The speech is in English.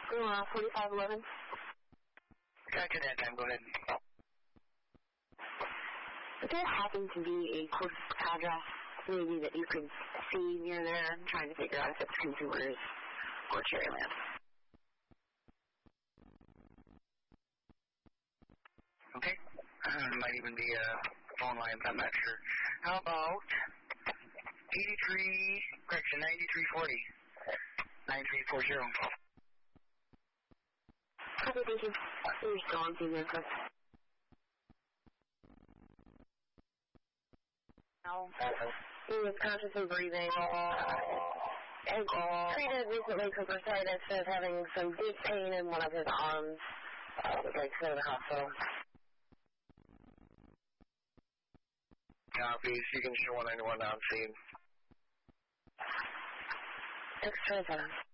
4511. Gotcha that time, go ahead. Does there happen to be a close address maybe that you could see near there? I'm trying to figure out if it's Consumers or Cherryland. Okay. Might even be a phone line, I'm not sure. How about 9340. 9340. Okay, thank you. You're still on TV, of course. He was conscious and breathing. And treated recently for bursitis as having some deep pain in one of his arms. Like, to the hospital. Copy. You can show 191 on scene. Extra 7.